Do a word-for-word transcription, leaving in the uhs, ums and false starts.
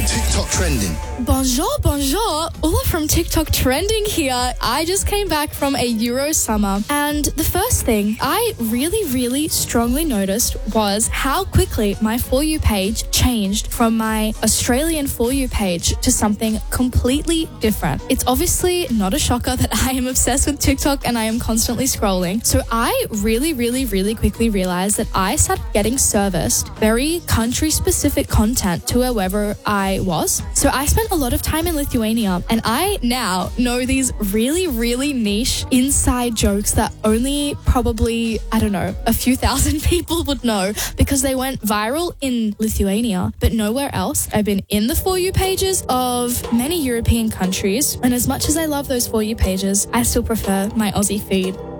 TikTok trending. Bonjour, bonjour. Ulla from TikTok trending here. I just came back from a Euro summer, and the first thing I really, really strongly noticed was how quickly my For You page changed from my Australian For You page to something completely different. It's obviously not a shocker that I am obsessed with TikTok and I am constantly scrolling. So I really, really, really quickly realized that I started getting serviced very country-specific content to wherever I was. So I spent a lot of time in Lithuania, and I now know these really, really niche inside jokes that only probably, I don't know, a few thousand people would know because they went viral in Lithuania, but nowhere else. I've been in the For You pages of many European countries, and as much as I love those For You pages, I still prefer my Aussie feed.